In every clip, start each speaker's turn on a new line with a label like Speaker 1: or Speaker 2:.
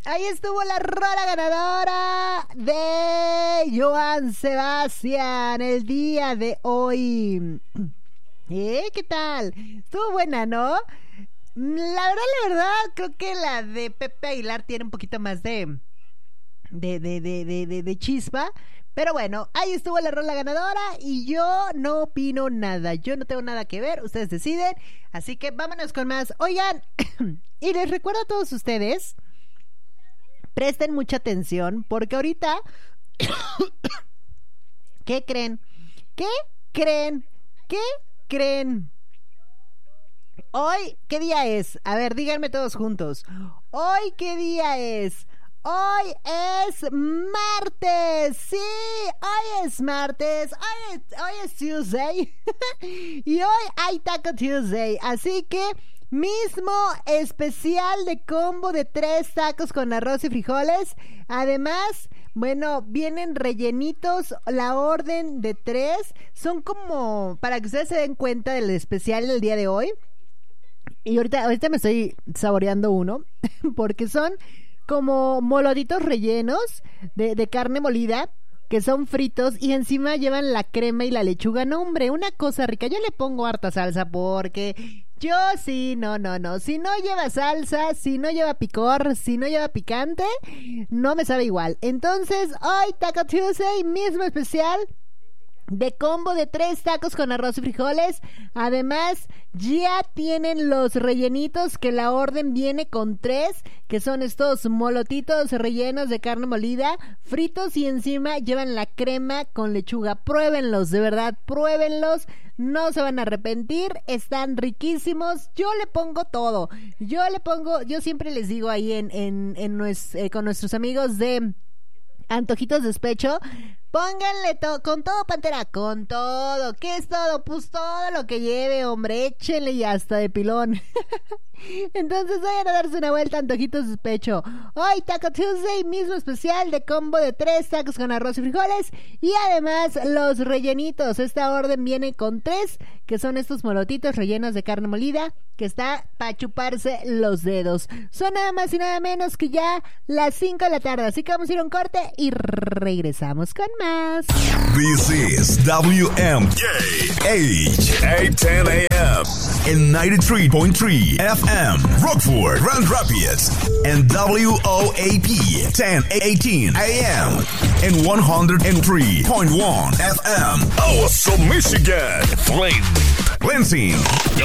Speaker 1: Ahí estuvo la rola ganadora de Joan Sebastián el día de hoy. ¿Qué tal? Estuvo buena, ¿no? La verdad, creo que la de Pepe Aguilar tiene un poquito más de chispa. Pero bueno, ahí estuvo la rola ganadora y yo no opino nada. Yo no tengo nada que ver, ustedes deciden. Así que vámonos con más. Oigan, y les recuerdo a todos ustedes, presten mucha atención porque ahorita... ¿Qué creen? ¿Qué creen? ¿Qué creen? Hoy, ¿qué día es? A ver, díganme todos juntos. ¿Hoy qué día es? Hoy es martes, sí, hoy es martes, hoy es Tuesday y hoy hay Taco Tuesday, así que mismo especial de combo de 3 tacos con arroz y frijoles. Además, bueno, vienen rellenitos, la orden de 3, son como, para que ustedes se den cuenta del especial del día de hoy. Y ahorita me estoy saboreando uno, porque son como molotitos rellenos de carne molida, que son fritos y encima llevan la crema y la lechuga. No, hombre, una cosa rica. Yo le pongo harta salsa porque yo sí, no. Si no lleva salsa, si no lleva picor, si no lleva picante, no me sabe igual. Entonces, hoy Taco Tuesday, mismo especial de combo de 3 tacos con arroz y frijoles. Además, ya tienen los rellenitos, que la orden viene con 3, que son estos molotitos rellenos de carne molida, fritos, y encima llevan la crema con lechuga. Pruébenlos, de verdad, pruébenlos. No se van a arrepentir, están riquísimos. Yo le pongo todo. Yo siempre les digo ahí con nuestros amigos de Antojitos Despecho, pónganle con todo, Pantera, con todo. ¿Qué es todo? Pues todo lo que lleve, hombre, échenle y hasta de pilón. Entonces vayan a darse una vuelta a Antojitos Despecho. Hoy Taco Tuesday, mismo especial de combo de 3 tacos con arroz y frijoles, y además los rellenitos. Esta orden viene con 3, que son estos molotitos rellenos de carne molida, que está para chuparse los dedos. Son nada más y nada menos que ya las 5 de la tarde, así que vamos a ir a un corte y regresamos con más.
Speaker 2: This is WMK H810 AM and 93.3 FM Rockford, Grand Rapids, and WOAP 1018 AM and 103.1 FM Awesome, Michigan. Flame Lansing,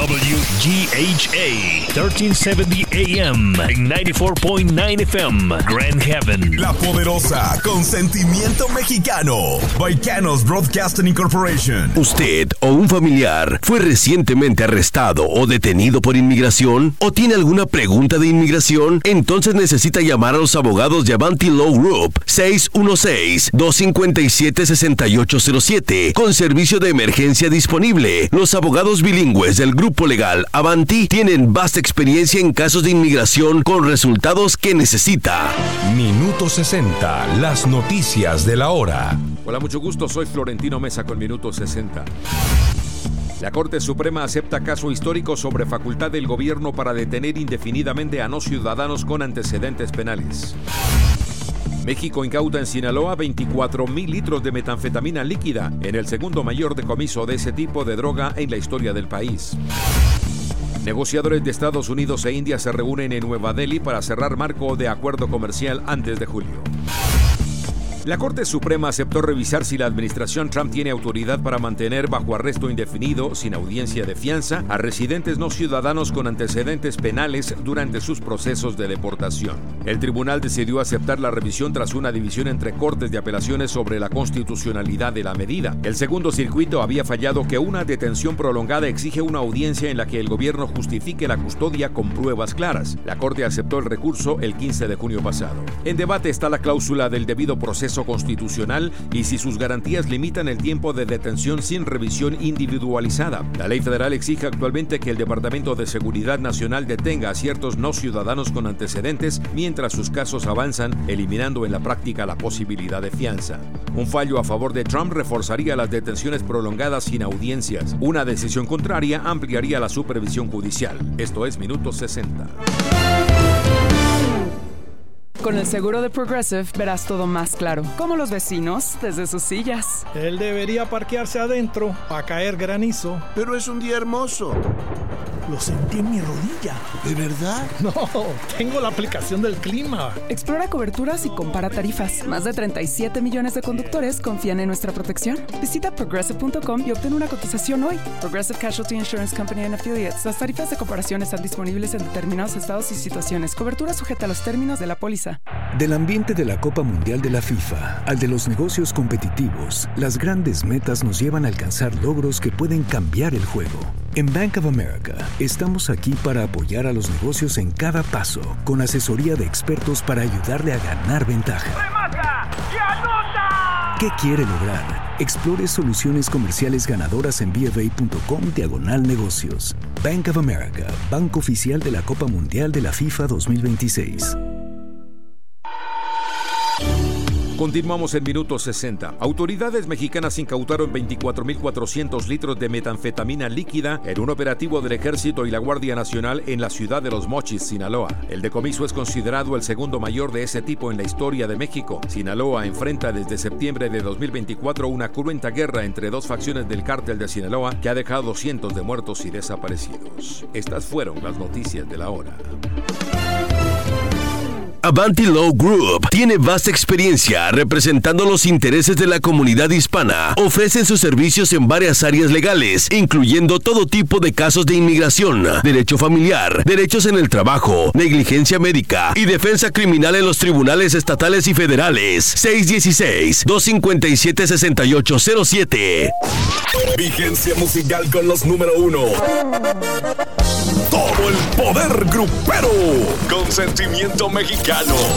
Speaker 3: WGHA 1370 AM and 94.9 FM Grand Haven.
Speaker 2: La Poderosa, con sentimiento mexicano. Baicanos Broadcasting Incorporation.
Speaker 4: ¿Usted o un familiar fue recientemente arrestado o detenido por inmigración? ¿O tiene alguna pregunta de inmigración? Entonces necesita llamar a los abogados de Avanti Law Group 616-257-6807 con servicio de emergencia disponible. Los abogados bilingües del grupo legal Avanti tienen vasta experiencia en casos de inmigración con resultados que necesita.
Speaker 2: Minuto 60, las noticias de la hora.
Speaker 5: Hola, mucho gusto, soy Florentino Mesa con Minuto 60. La Corte Suprema acepta caso histórico sobre facultad del gobierno para detener indefinidamente a no ciudadanos con antecedentes penales. México incauta en Sinaloa 24,000 litros de metanfetamina líquida, en el segundo mayor decomiso de ese tipo de droga en la historia del país. Negociadores de Estados Unidos e India se reúnen en Nueva Delhi para cerrar marco de acuerdo comercial antes de julio. La Corte Suprema aceptó revisar si la administración Trump tiene autoridad para mantener bajo arresto indefinido, sin audiencia de fianza, a residentes no ciudadanos con antecedentes penales durante sus procesos de deportación. El tribunal decidió aceptar la revisión tras una división entre cortes de apelaciones sobre la constitucionalidad de la medida. El segundo circuito había fallado que una detención prolongada exige una audiencia en la que el gobierno justifique la custodia con pruebas claras. La Corte aceptó el recurso el 15 de junio pasado. En debate está la cláusula del debido proceso constitucional y si sus garantías limitan el tiempo de detención sin revisión individualizada. La ley federal exige actualmente que el Departamento de Seguridad Nacional detenga a ciertos no ciudadanos con antecedentes mientras sus casos avanzan, eliminando en la práctica la posibilidad de fianza. Un fallo a favor de Trump reforzaría las detenciones prolongadas sin audiencias. Una decisión contraria ampliaría la supervisión judicial. Esto es Minuto 60.
Speaker 6: Con el seguro de Progressive verás todo más claro, como los vecinos desde sus sillas.
Speaker 7: Él debería parquearse adentro para caer granizo.
Speaker 8: Pero es un día hermoso.
Speaker 7: Lo sentí en mi rodilla.
Speaker 8: ¿De verdad?
Speaker 7: No, tengo la aplicación del clima.
Speaker 6: Explora coberturas y compara tarifas. Más de 37 millones de conductores confían en nuestra protección. Visita Progressive.com y obtén una cotización hoy. Progressive Casualty Insurance Company and Affiliates. Las tarifas de comparación están disponibles en determinados estados y situaciones. Cobertura sujeta a los términos de la póliza.
Speaker 9: Del ambiente de la Copa Mundial de la FIFA al de los negocios competitivos, las grandes metas nos llevan a alcanzar logros que pueden cambiar el juego. En Bank of America, estamos aquí para apoyar a los negocios en cada paso, con asesoría de expertos para ayudarle a ganar ventaja.
Speaker 10: ¡Remata y anota!
Speaker 9: ¿Qué quiere lograr? Explore soluciones comerciales ganadoras en BofA.com/negocios. Bank of America, banco oficial de la Copa Mundial de la FIFA 2026.
Speaker 5: Continuamos en minuto 60. Autoridades mexicanas incautaron 24.400 litros de metanfetamina líquida en un operativo del Ejército y la Guardia Nacional en la ciudad de Los Mochis, Sinaloa. El decomiso es considerado el segundo mayor de ese tipo en la historia de México. Sinaloa enfrenta desde septiembre de 2024 una cruenta guerra entre dos facciones del cártel de Sinaloa que ha dejado cientos de muertos y desaparecidos. Estas fueron las noticias de la hora.
Speaker 4: Avanti Law Group tiene vasta experiencia representando los intereses de la comunidad hispana. Ofrecen sus servicios en varias áreas legales, incluyendo todo tipo de casos de inmigración, derecho familiar, derechos en el trabajo, negligencia médica y defensa criminal en los tribunales estatales y federales. 616-257-6807.
Speaker 2: Vigencia musical con los número 1. Todo el poder grupero. Consentimiento mexicano.